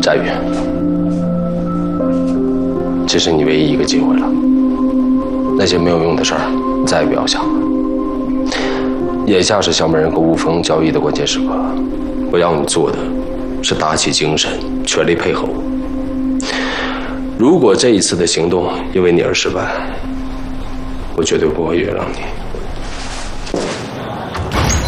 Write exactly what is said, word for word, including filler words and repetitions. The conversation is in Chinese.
翟宇，这是你唯一一个机会了。那些没有用的事儿，你再也不要想了。眼下是小美人和吴峰交易的关键时刻，我要你做的是打起精神，全力配合我。如果这一次的行动因为你而失败，我绝对不会原谅你。